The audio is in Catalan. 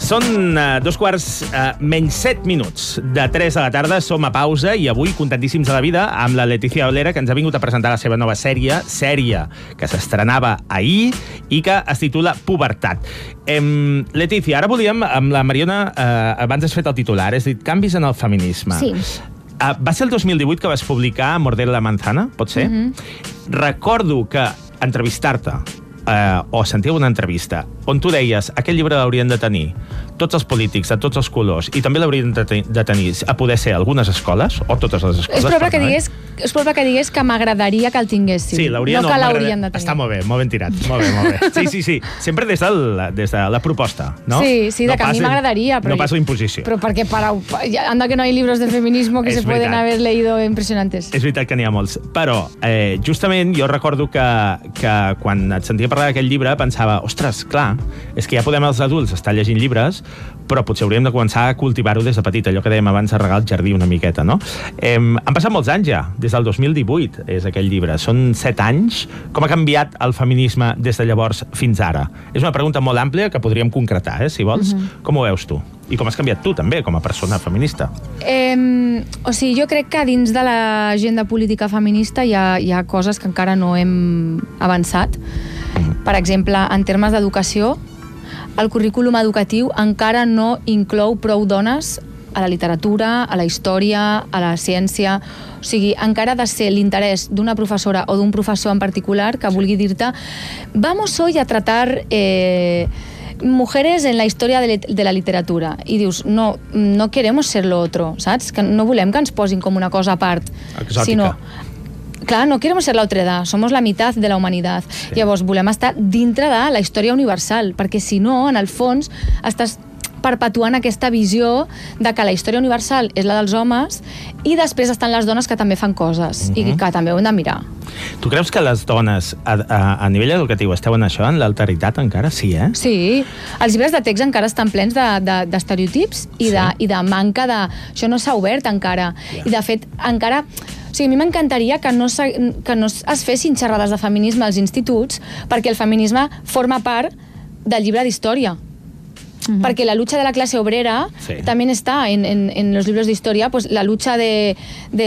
Són 7:15 de 3 a la tarda, som a pausa i avui contentíssims de la vida amb la Letícia Olera, que ens ha vingut a presentar la seva nova sèrie que s'estrenava ahir i que es titula Pubertat. Letícia, ara volíem, amb la Mariona, abans has fet el titular, és a dir, canvis en el feminisme. Sí. Va ser el 2018 que vas publicar Morder la manzana, pot ser? Recordo que entrevistar-te o sentir una entrevista on tu deies aquest llibre l'haurien de tenir tots els polítics de tots els colors i també l'haurien de tenir a poder ser algunes escoles o totes les escoles. És probable que digués que m'agradaria que el tinguessin. Sí, l'haurien, no que l'haurien de tenir. Està molt ben tirat. Molt bé. Sí. Sempre des de la proposta, ¿no? Sí, de que a mi m'agradaria. No pas la imposició. Però perquè anda que no hay libros de feminismo que se pueden haber leído impresionantes. És veritat que n'hi ha molts. Però, justament, jo recordo que quan et sentia parlar d'aquest llibre pensava, ostres, clar, és que ja podem els adults estar llegint llibres, però potser hauríem de començar a cultivar-ho des de petit, allò que dèiem abans de regar el jardí una miqueta, no? Han passat molts anys ja, des del 2018 és aquell llibre, són 7 anys. Com ha canviat el feminisme des de llavors fins ara? És una pregunta molt àmplia que podríem concretar, si vols. Com ho veus tu? I com has canviat tu també, com a persona feminista? Jo crec que dins de l'agenda política feminista hi ha coses que encara no hem avançat. Per exemple, en termes d'educació, el currículum educatiu encara no inclou prou dones a la literatura, a la història, a la ciència. O sigui, encara ha de ser l'interès d'una professora o d'un professor en particular que vulgui dir-te vamos hoy a tratar mujeres en la historia de la literatura. I dius, no queremos ser lo otro, saps? Que no volem que ens posin com una cosa a part. Exòtica. Sinó, clar, no queremos ser la otredad, somos la mitad de la humanidad. Sí. Llavors, volem estar dintre de la història universal, perquè si no, en el fons, estàs perpetuant aquesta visió de que la història universal és la dels homes i després estan les dones que també fan coses i que també ho hem de mirar. Tu creus que les dones a nivell educatiu esteu en això, en l'alteritat encara? Sí, Sí. Els llibres de text encara estan plens d'estereotips i de manca de... Això no s'ha obert encara. I de fet, encara... O sigui, a mi m'encantaria que no es fessin xerrades de feminisme als instituts perquè el feminisme forma part del llibre d'història. Perquè la lucha de la clase obrera también está en los libros de historia, pues la lucha de